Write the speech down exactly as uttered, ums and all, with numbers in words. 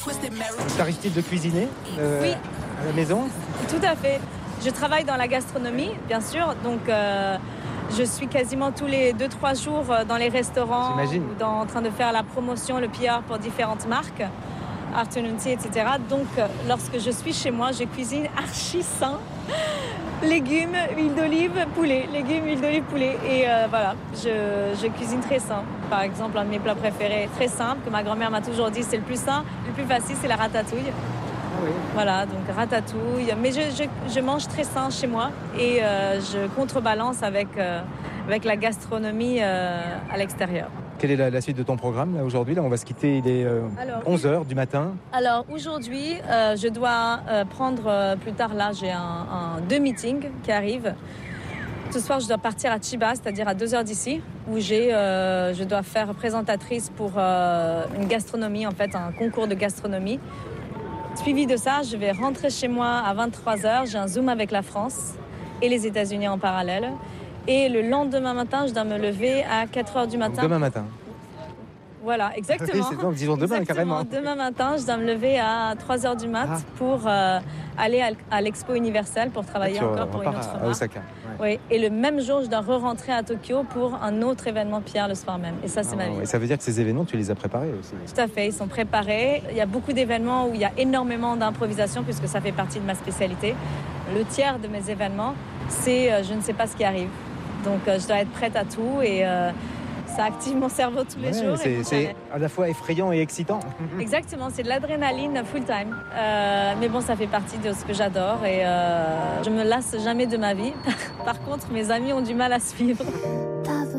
T'arrive-t-il de cuisiner euh, Oui. à la maison? Tout à fait. Je travaille dans la gastronomie, bien sûr, donc euh, je suis quasiment tous les deux trois jours dans les restaurants ou dans, en train de faire la promotion, le P R pour différentes marques, Afternoon Tea, et cetera. Donc, lorsque je suis chez moi, je cuisine archi sain. Légumes, huile d'olive, poulet. Légumes, huile d'olive, poulet. Et euh, voilà, je, je cuisine très sain. Par exemple, un de mes plats préférés, très simple, que ma grand-mère m'a toujours dit, c'est le plus sain, le plus facile, c'est la ratatouille. Ah oui. Voilà, donc ratatouille. Mais je, je, je mange très sain chez moi et euh, je contrebalance avec, euh, avec la gastronomie euh, à l'extérieur. Quelle est la, la suite de ton programme là, aujourd'hui? Là, on va se quitter, il est euh, alors, onze heures du matin. Alors aujourd'hui, euh, je dois euh, prendre euh, plus tard, là, j'ai un, un, deux meetings qui arrivent. Ce soir, je dois partir à Chiba, c'est-à-dire à deux heures d'ici, où j'ai, euh, je dois faire présentatrice pour euh, une gastronomie, en fait, un concours de gastronomie. Suivi de ça, je vais rentrer chez moi à vingt-trois heures. J'ai un Zoom avec la France et les États-Unis en parallèle. Et le lendemain matin, je dois me lever à quatre heures du matin. Donc demain matin. Voilà, exactement. Oui, c'est bon, disons demain, exactement. carrément. Demain matin, je dois me lever à trois heures du mat ah. pour euh, aller à, à l'Expo Universelle pour travailler ah, encore pour une autre à, marque. À Osaka. Ouais. Oui, et le même jour, je dois re-rentrer à Tokyo pour un autre événement P R le soir même. Et ça, c'est ah, ma vie. Et ça veut dire que ces événements, tu les as préparés aussi? Tout à fait, ils sont préparés. Il y a beaucoup d'événements où il y a énormément d'improvisation puisque ça fait partie de ma spécialité. Le tiers de mes événements, c'est euh, je ne sais pas ce qui arrive. Donc, euh, je dois être prête à tout et euh, ça active mon cerveau tous les ouais, jours. C'est, c'est à la fois effrayant et excitant. Exactement, c'est de l'adrénaline full time. Euh, mais bon, ça fait partie de ce que j'adore et euh, je me lasse jamais de ma vie. Par contre, mes amis ont du mal à suivre.